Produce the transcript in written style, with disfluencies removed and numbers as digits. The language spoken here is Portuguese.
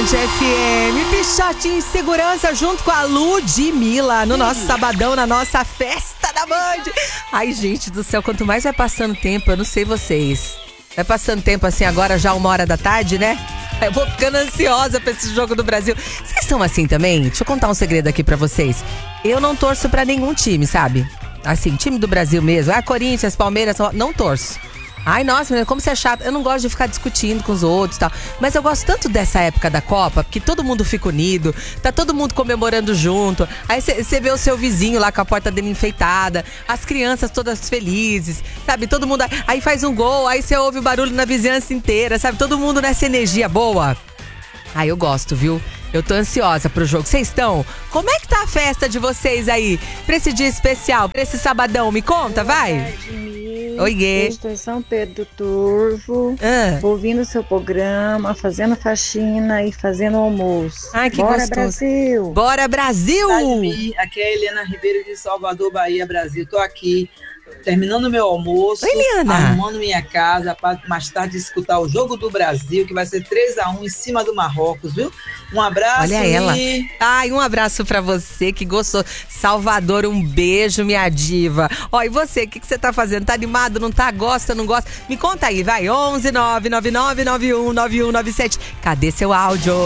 Band FM, Pichotinho em segurança junto com a Ludmilla no nosso sabadão, na nossa festa da Band. Ai, gente do céu, quanto mais vai passando tempo, eu não sei vocês. Vai passando tempo assim agora, já 1h da tarde, né? Eu vou ficando ansiosa pra esse jogo do Brasil. Vocês são assim também? Deixa eu contar um segredo aqui pra vocês. Eu não torço pra nenhum time, sabe? Assim, time do Brasil mesmo. Corinthians, Palmeiras, não torço. Ai, nossa, menina, como você é chata. Eu não gosto de ficar discutindo com os outros e tal. Mas eu gosto tanto dessa época da Copa, porque todo mundo fica unido, tá todo mundo comemorando junto. Aí você vê o seu vizinho lá com a porta dele enfeitada, as crianças todas felizes, sabe? Todo mundo aí faz um gol, aí você ouve o barulho na vizinhança inteira, sabe? Todo mundo nessa energia boa. Ai, eu gosto, viu? Eu tô ansiosa pro jogo. Vocês estão? Como é que tá a festa de vocês aí? Pra esse dia especial, pra esse sabadão? Me conta, vai! Oiê. Eu estou em São Pedro do Turvo, ouvindo o seu programa, fazendo faxina e fazendo almoço. Ai, que Bora, gostoso. Brasil! Bora, Brasil! Aqui é a Helena Ribeiro de Salvador, Bahia, Brasil. Tô aqui terminando meu almoço, Eliana, arrumando minha casa para mais tarde escutar o jogo do Brasil, que vai ser 3-1 em cima do Marrocos, viu? Um abraço. Olha ela. Ai, um abraço pra você, que gostou. Salvador, um beijo, minha diva. Ó, e você, o que você tá fazendo? Tá animado, não tá? Gosta, não gosta? Me conta aí, vai. 11 999919197. Cadê seu áudio?